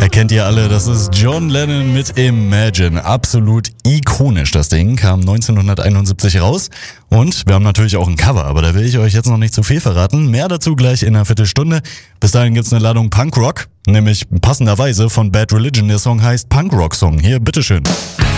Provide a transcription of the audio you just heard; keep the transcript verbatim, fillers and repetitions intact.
Kennt ihr alle, das ist John Lennon mit Imagine. Absolut ikonisch, das Ding. Kam neunzehnhunderteinundsiebzig raus. Und wir haben natürlich auch ein Cover, aber da will ich euch jetzt noch nicht zu viel verraten. Mehr dazu gleich in einer Viertelstunde. Bis dahin gibt's eine Ladung Punkrock, nämlich passenderweise von Bad Religion. Der Song heißt Punkrock Song. Hier, bitteschön.